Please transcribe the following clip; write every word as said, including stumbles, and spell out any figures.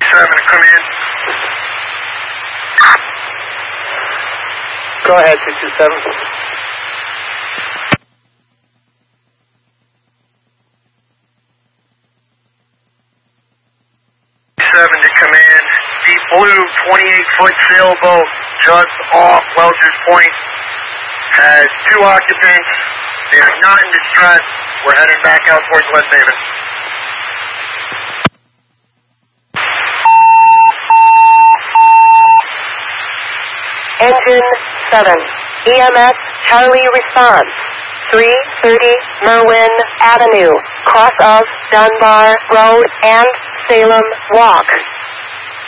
seven to come in. Go ahead, two two seven. seven to command. Deep blue, twenty-eight foot sailboat just off Welch's Point. Has two occupants. They are not in distress. We're heading back out towards West Haven. Engine seven. E M S Charlie response. three thirty Merwin Avenue, cross of Dunbar Road and Salem Walk.